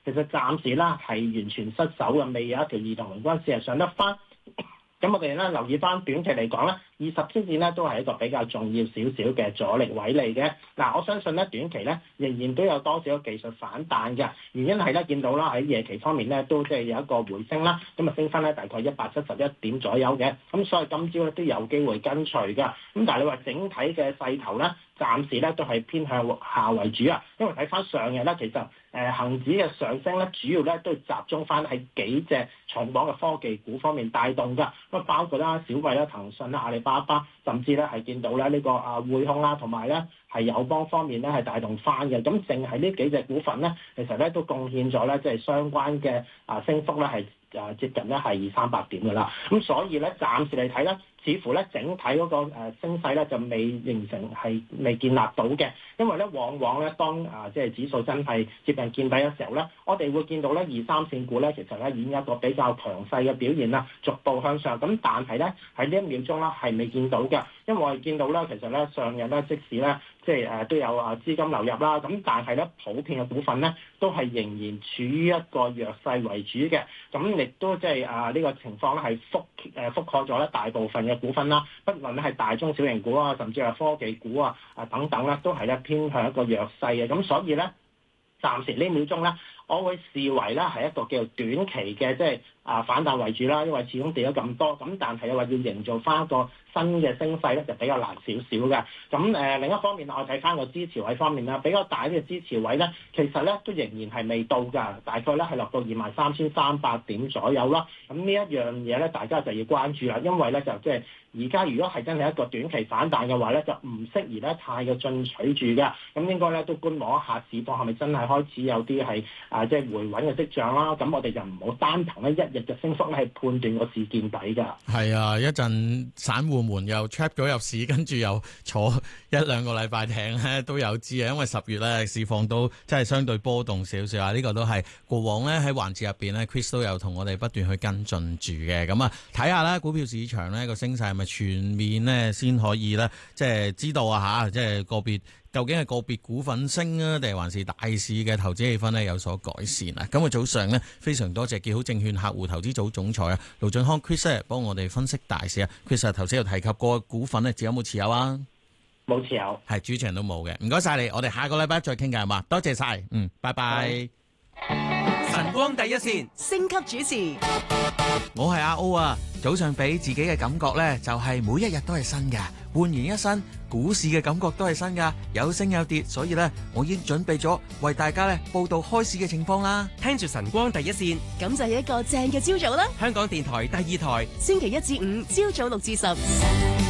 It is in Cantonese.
其實暫時啦係完全失守嘅，未有一條移動平均線係上得翻。咁我哋咧留意翻短期嚟講咧，20天線咧都係一個比較重要少少嘅阻力位嚟嘅。嗱，我相信咧短期咧仍然都有多少技術反彈嘅，原因係咧見到啦喺夜期方面咧都即係有一個回升啦，咁啊升翻咧大概171點左右嘅，咁所以今朝咧都有機會跟隨㗎。咁但係你話整體嘅勢頭咧，暫時咧都係偏向下為主啊，因為睇翻上日咧其實恆指嘅上升咧，主要咧都集中翻喺幾隻重磅嘅科技股方面帶動㗎，咁包括啦小米啦、騰訊啦、阿里巴巴，甚至咧係見到咧呢個匯控啦，同埋咧係友邦方面咧係帶動翻嘅。咁淨係呢幾隻股份咧，其實咧都貢獻咗咧即係相關嘅升幅咧係接近咧係200-300點㗎啦。咁所以咧暫時嚟睇咧，似乎咧整體嗰個升勢咧就未形成係未建立到嘅，因為咧往往咧當即係指數真係接近見底嘅時候咧，我哋會見到咧2、3線股咧其實咧已經有一個比較強勢嘅表現啦，逐步向上。咁但係咧喺呢1秒鐘啦係未見到嘅，因為我哋見到咧其實咧上日咧即使咧即係都有資金流入啦，咁但係咧普遍嘅股份咧都係仍然處於一個弱勢為主嘅，咁亦都即係呢個情況咧係覆蓋咗咧大部分嘅股份啦，不論咧係大中小型股啊，甚至係科技股啊等等咧，都係咧偏向一個弱勢嘅，咁所以咧暫時呢秒鐘咧，我會視為咧係一個叫做短期嘅即係反彈為主啦，因為始終跌咗咁多，咁但係又話要營造翻一個新嘅升勢咧，就比較難少少嘅。咁另一方面，我睇翻個支持位方面啦，比較大啲嘅支持位咧，其實咧都仍然係未到㗎，大概咧係落到23,300點左右啦。咁呢一樣嘢咧，大家就要關注啦，因為咧就即係而家如果係真係一個短期反彈嘅話咧，就唔適宜咧太過進取住㗎。咁應該咧都觀望一下市況係咪真係開始有啲係即係回穩嘅跡象啦。咁我哋就唔好單憑咧一日嘅升幅咧係判斷個市見底㗎。 係啊，一陣散戶們又 trap 咗入市，跟住又坐1-2個禮拜艇咧都有知啊。因為10月咧市況都真係相對波動少少啊。呢個都係過往咧喺環節入邊咧 Chris 都有同我哋不斷去跟進住嘅。咁啊睇下啦，股票市場咧個升勢係咪全面咧先可以咧即係知道啊嚇，即係究竟係個別股份升啊，定係還是大市嘅投資氣氛咧有所改善啊？今日早上呢，非常多謝結好證券客戶投資組總裁盧駿匡 Chris 幫我哋分析大市啊。Chris 頭先有提及過股份咧，自己有冇持有啊？ 冇持有， 係主持人都冇嘅。唔該晒你，我哋下個禮拜再傾偈係嘛？多謝晒，拜拜。 晨光第一線，升級主持， 我係阿 O 啊。早上俾自己嘅感覺呢，就係每一日都係新嘅，煥然一新。股市嘅感覺都係新噶，有升有跌，所以呢，我已經準備咗為大家呢報道開市嘅情況啦。 聽住晨光第一線， 咁就係一個正嘅朝早啦。 香港電台第2台， 星期1至5朝早6至10。